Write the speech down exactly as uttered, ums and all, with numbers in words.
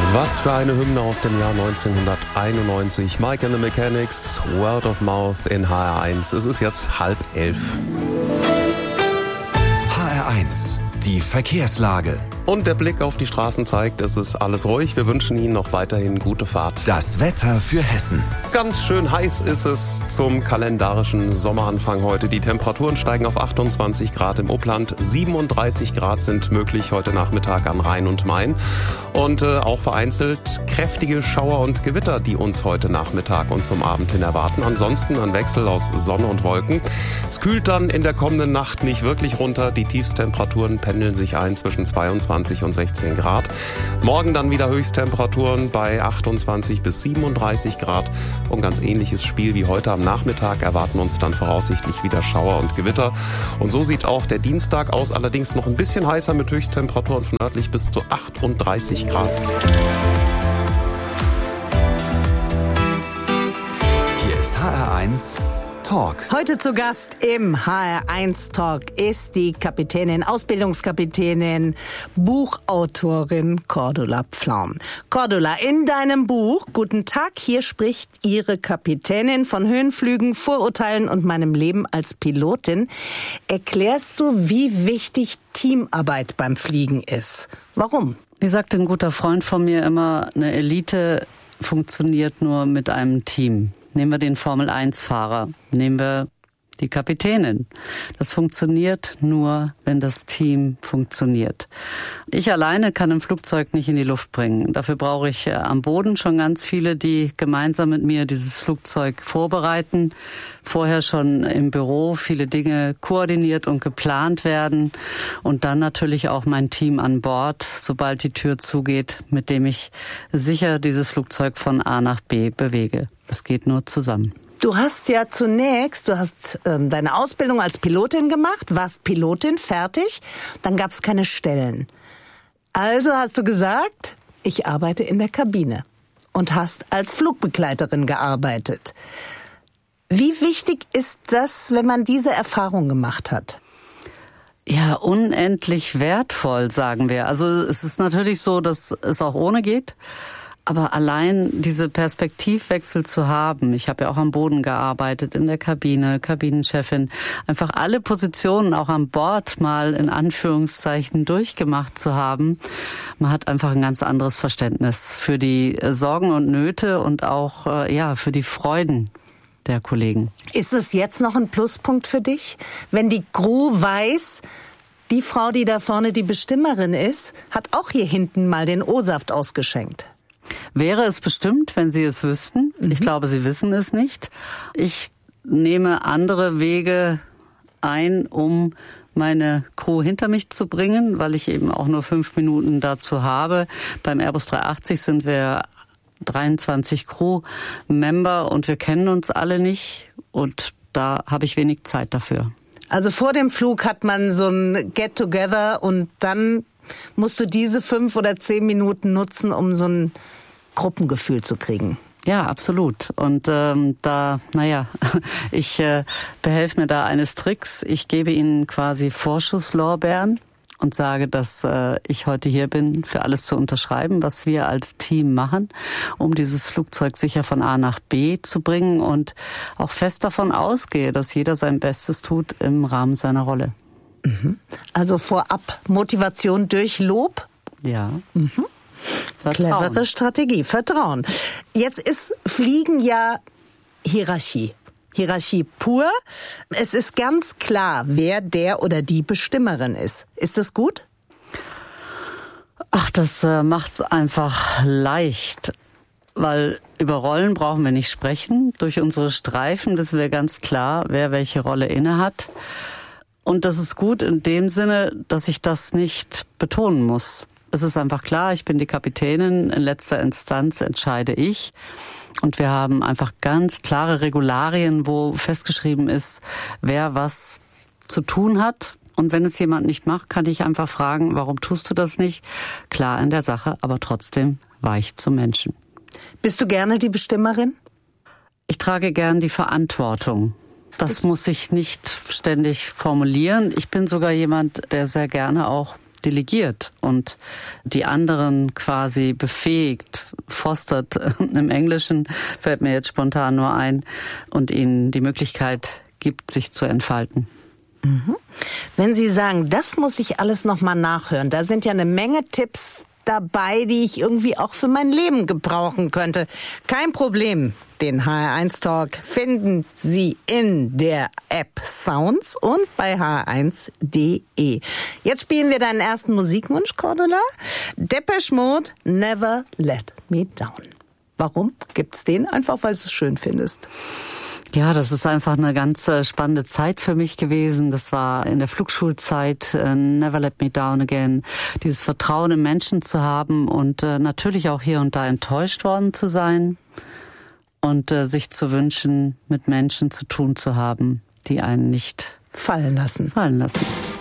Was für eine Hymne aus dem Jahr neunzehnhunderteinundneunzig. Mike and the Mechanics, Word of Mouth in H R eins. Es ist jetzt halb elf. H R eins, die Verkehrslage. Und der Blick auf die Straßen zeigt, es ist alles ruhig. Wir wünschen Ihnen noch weiterhin gute Fahrt. Das Wetter für Hessen. Ganz schön heiß ist es zum kalendarischen Sommeranfang heute. Die Temperaturen steigen auf achtundzwanzig Grad im Upland. siebenunddreißig Grad sind möglich heute Nachmittag am Rhein und Main. Und äh, auch vereinzelt kräftige Schauer und Gewitter, die uns heute Nachmittag und zum Abend hin erwarten. Ansonsten ein Wechsel aus Sonne und Wolken. Es kühlt dann in der kommenden Nacht nicht wirklich runter. Die Tiefstemperaturen pendeln sich ein zwischen zweiundzwanzig und sechzehn Grad. Morgen dann wieder Höchsttemperaturen bei achtundzwanzig bis siebenunddreißig Grad. Und ganz ähnliches Spiel wie heute am Nachmittag erwarten uns dann voraussichtlich wieder Schauer und Gewitter. Und so sieht auch der Dienstag aus, allerdings noch ein bisschen heißer mit Höchsttemperaturen von nördlich bis zu achtunddreißig Grad. Hier ist H R eins Talk. Heute zu Gast im H R eins Talk ist die Kapitänin, Ausbildungskapitänin, Buchautorin Cordula Pflaum. Cordula, in deinem Buch Guten Tag, hier spricht Ihre Kapitänin von Höhenflügen, Vorurteilen und meinem Leben als Pilotin, erklärst du, wie wichtig Teamarbeit beim Fliegen ist. Warum? Wie sagte ein guter Freund von mir immer, eine Elite funktioniert nur mit einem Team. Nehmen wir den Formel eins Fahrer, nehmen wir die Kapitänin. Das funktioniert nur, wenn das Team funktioniert. Ich alleine kann ein Flugzeug nicht in die Luft bringen. Dafür brauche ich am Boden schon ganz viele, die gemeinsam mit mir dieses Flugzeug vorbereiten. Vorher schon im Büro viele Dinge koordiniert und geplant werden. Und dann natürlich auch mein Team an Bord, sobald die Tür zugeht, mit dem ich sicher dieses Flugzeug von A nach B bewege. Das geht nur zusammen. Du hast ja zunächst, du hast ähm, deine Ausbildung als Pilotin gemacht, warst Pilotin, fertig, dann gab es keine Stellen. Also hast du gesagt, ich arbeite in der Kabine und hast als Flugbegleiterin gearbeitet. Wie wichtig ist das, wenn man diese Erfahrung gemacht hat? Ja, unendlich wertvoll, sagen wir. Also es ist natürlich so, dass es auch ohne geht. Aber allein diese Perspektivwechsel zu haben, ich habe ja auch am Boden gearbeitet, in der Kabine, Kabinenchefin, einfach alle Positionen auch an Bord mal in Anführungszeichen durchgemacht zu haben, man hat einfach ein ganz anderes Verständnis für die Sorgen und Nöte und auch ja für die Freuden der Kollegen. Ist es jetzt noch ein Pluspunkt für dich, wenn die Crew weiß, die Frau, die da vorne die Bestimmerin ist, hat auch hier hinten mal den O-Saft ausgeschenkt? Wäre es bestimmt, wenn Sie es wüssten. Mhm. Ich glaube, Sie wissen es nicht. Ich nehme andere Wege ein, um meine Crew hinter mich zu bringen, weil ich eben auch nur fünf Minuten dazu habe. Beim Airbus dreihundertachtzig sind wir dreiundzwanzig Crew-Member und wir kennen uns alle nicht. Und da habe ich wenig Zeit dafür. Also vor dem Flug hat man so ein Get-Together und dann musst du diese fünf oder zehn Minuten nutzen, um so ein Gruppengefühl zu kriegen. Ja, absolut. Und ähm, da, naja, ich äh, behelfe mir da eines Tricks. Ich gebe Ihnen quasi Vorschusslorbeeren und sage, dass äh, ich heute hier bin, für alles zu unterschreiben, was wir als Team machen, um dieses Flugzeug sicher von A nach B zu bringen und auch fest davon ausgehe, dass jeder sein Bestes tut im Rahmen seiner Rolle. Also vorab Motivation durch Lob? Ja. Mhm. Clevere Strategie, Vertrauen. Jetzt ist Fliegen ja Hierarchie. Hierarchie pur. Es ist ganz klar, wer der oder die Bestimmerin ist. Ist das gut? Ach, das äh, macht's einfach leicht. Weil über Rollen brauchen wir nicht sprechen. Durch unsere Streifen wissen wir ganz klar, wer welche Rolle innehat. Und das ist gut in dem Sinne, dass ich das nicht betonen muss. Es ist einfach klar, ich bin die Kapitänin, in letzter Instanz entscheide ich. Und wir haben einfach ganz klare Regularien, wo festgeschrieben ist, wer was zu tun hat. Und wenn es jemand nicht macht, kann ich einfach fragen, warum tust du das nicht? Klar in der Sache, aber trotzdem weich zum Menschen. Bist du gerne die Bestimmerin? Ich trage gern die Verantwortung. Das muss ich nicht ständig formulieren. Ich bin sogar jemand, der sehr gerne auch delegiert und die anderen quasi befähigt, fostert, im Englischen fällt mir jetzt spontan nur ein, und ihnen die Möglichkeit gibt, sich zu entfalten. Mhm. Wenn Sie sagen, das muss ich alles nochmal nachhören, da sind ja eine Menge Tipps dabei, die ich irgendwie auch für mein Leben gebrauchen könnte. Kein Problem. Den H R eins Talk finden Sie in der App Sounds und bei h r eins punkt d e. Jetzt spielen wir deinen ersten Musikwunsch, Cordula. Depeche Mode, Never Let Me Down. Warum gibt's den? Einfach, weil du es schön findest. Ja, das ist einfach eine ganz spannende Zeit für mich gewesen. Das war in der Flugschulzeit, uh, Never Let Me Down Again. Dieses Vertrauen im Menschen zu haben und uh, natürlich auch hier und da enttäuscht worden zu sein und uh, sich zu wünschen, mit Menschen zu tun zu haben, die einen nicht fallen lassen. Fallen lassen.